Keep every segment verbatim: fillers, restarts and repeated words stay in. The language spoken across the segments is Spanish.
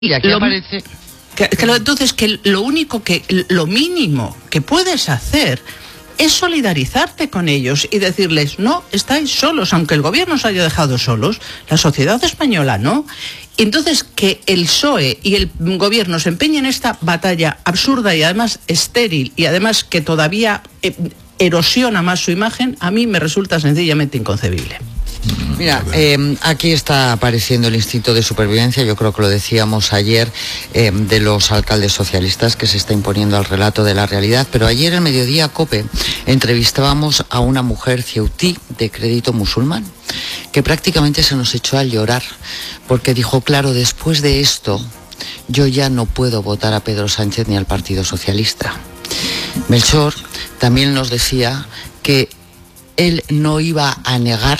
Y aquí lo, aparece... Que, que lo, entonces, que lo único que, lo mínimo que puedes hacer es solidarizarte con ellos y decirles, no, estáis solos, aunque el gobierno os haya dejado solos, la sociedad española no. Entonces, que el P S O E y el gobierno se empeñen en esta batalla absurda y además estéril, y además que todavía eh, erosiona más su imagen, a mí me resulta sencillamente inconcebible. Mira, eh, aquí está apareciendo el instinto de supervivencia, yo creo que lo decíamos ayer, eh, de los alcaldes socialistas, que se está imponiendo al relato de la realidad, pero ayer en Mediodía COPE entrevistábamos a una mujer ceutí de crédito musulmán, que prácticamente se nos echó a llorar, porque dijo, claro, después de esto, yo ya no puedo votar a Pedro Sánchez ni al Partido Socialista. Melchor también nos decía que él no iba a negar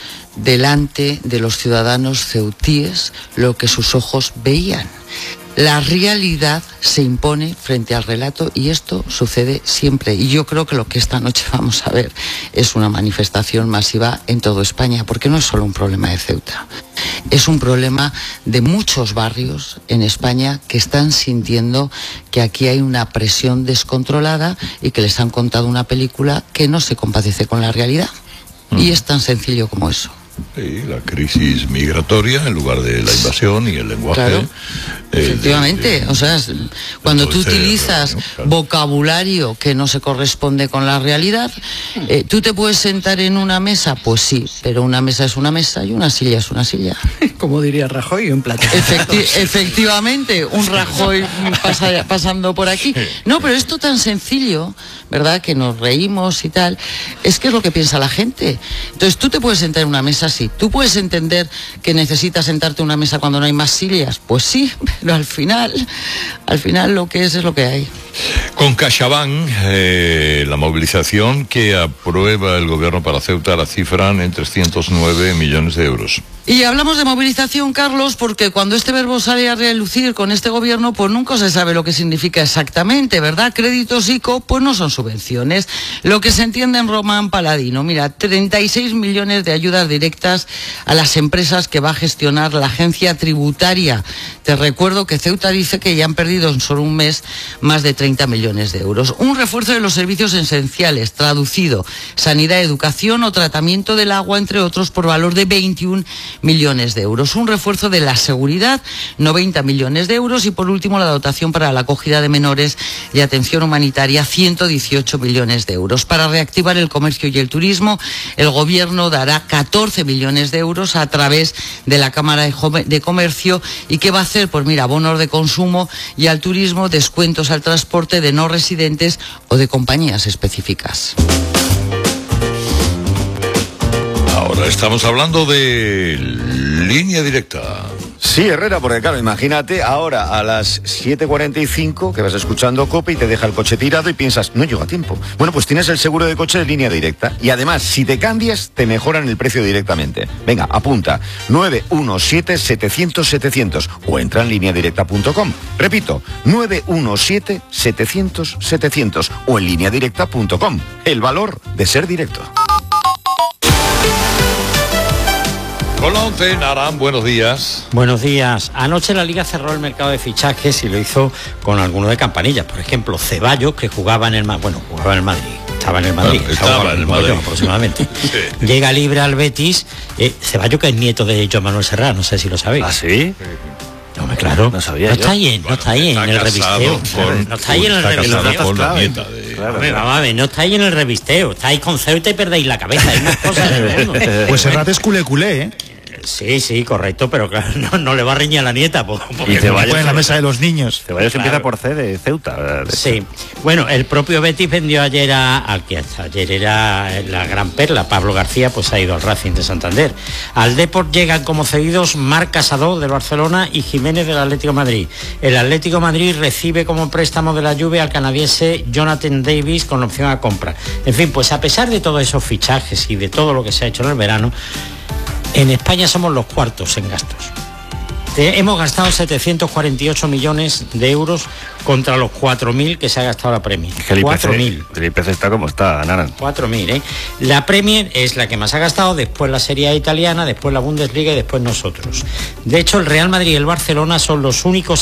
delante de los ciudadanos ceutíes lo que sus ojos veían. La realidad se impone frente al relato y esto sucede siempre. Y yo creo que lo que esta noche vamos a ver es una manifestación masiva en toda España, porque no es solo un problema de Ceuta. Es un problema de muchos barrios en España que están sintiendo que aquí hay una presión descontrolada y que les han contado una película que no se compadece con la realidad. Mm. Y es tan sencillo como eso. Sí, la crisis migratoria en lugar de la invasión y el lenguaje. Claro, eh, efectivamente, de, de, o sea, cuando tú utilizas error, ¿no? Claro. vocabulario que no se corresponde con la realidad, eh, ¿tú te puedes sentar en una mesa? Pues sí, pero una mesa es una mesa y una silla es una silla. Como diría Rajoy, un plato. Efecti efectivamente, un Rajoy pasa, pasando por aquí. No, pero esto tan sencillo, ¿verdad? Que nos reímos y tal, es que es lo que piensa la gente. Entonces tú te puedes sentar en una mesa, sí. ¿Tú puedes entender que necesitas sentarte en una mesa cuando no hay más sillas? Pues sí, pero al final, al final lo que es es lo que hay. Con CaixaBank, eh, la movilización que aprueba el gobierno para Ceuta la cifran en trescientos nueve millones de euros. Y hablamos de movilización, Carlos, porque cuando este verbo sale a relucir con este gobierno, pues nunca se sabe lo que significa exactamente, ¿verdad? Créditos I C O, pues no son subvenciones. Lo que se entiende en Román Paladino, mira, treinta y seis millones de ayudas directas a las empresas que va a gestionar la agencia tributaria. Te recuerdo que Ceuta dice que ya han perdido en solo un mes más de treinta millones de euros. Un refuerzo de los servicios esenciales, traducido, sanidad, educación o tratamiento del agua, entre otros, por valor de veintiún millones de euros. Un refuerzo de la seguridad, noventa millones de euros. Y por último, la dotación para la acogida de menores y atención humanitaria, ciento dieciocho millones de euros. Para reactivar el comercio y el turismo, el gobierno dará catorce millones de euros a través de la Cámara de Comercio. ¿Y qué va a hacer? Pues mira, bonos de consumo y al turismo, descuentos al transporte de no residentes o de compañías específicas. Ahora estamos hablando de Línea Directa. Sí, Herrera, porque claro, imagínate ahora a las siete cuarenta y cinco que vas escuchando COPE y te deja el coche tirado y piensas, no llego a tiempo. Bueno, pues tienes el seguro de coche de Línea Directa y además, si te cambias, te mejoran el precio directamente. Venga, apunta, nueve uno siete, setecientos, setecientos o entra en línea directa punto com. Repito, nueve uno siete, setecientos, setecientos o en línea directa punto com. El valor de ser directo. Con la once, Naran, buenos días. Buenos días. Anoche la Liga cerró el mercado de fichajes y lo hizo con alguno de campanillas. Por ejemplo, Ceballos, que jugaba en el bueno, jugaba en el Madrid. Estaba en el Madrid. Bueno, estaba en el Madrid. Yo, aproximadamente. Sí. Llega libre al Betis. Eh, Ceballos, que es nieto de Joan Manuel Serrat, no sé si lo sabéis. ¿Ah, sí? No, me claro. No sabía no yo. está ahí, en, no Bueno, está ahí está en el revisteo. Con, no está ahí en el está revisteo. casado con la clave. nieta de... Claro, Hombre, claro. vamos a ver, no estáis en el revisteo. Estáis con Ceuta y perdéis la cabeza. Hay más cosas del mundo. Pues Serrat es culé culé, ¿eh? Sí, sí, correcto, pero claro, no, no le va a reñir a la nieta. Porque Y Que Ceballos pone en la mesa de los niños. Ceballos Claro. empieza por C de Ceuta. De Sí, bueno, el propio Betis vendió ayer a, al que hasta ayer era la gran perla, Pablo García, pues ha ido al Racing de Santander. Al Depor llegan como cedidos Marc Casado del Barcelona y Jiménez del Atlético de Madrid. El Atlético de Madrid recibe como préstamo de la Juve al canadiense Jonathan Davis con opción a compra. En fin, pues a pesar de todos esos fichajes y de todo lo que se ha hecho en el verano, en España somos los cuartos en gastos. Te- hemos gastado setecientos cuarenta y ocho millones de euros contra los cuatro mil que se ha gastado la Premier. Es que el I P C, cuatro mil. el I P C está como está, Naran. cuatro mil, ¿eh? La Premier es la que más ha gastado, después la Serie A italiana, después la Bundesliga y después nosotros. De hecho, el Real Madrid y el Barcelona son los únicos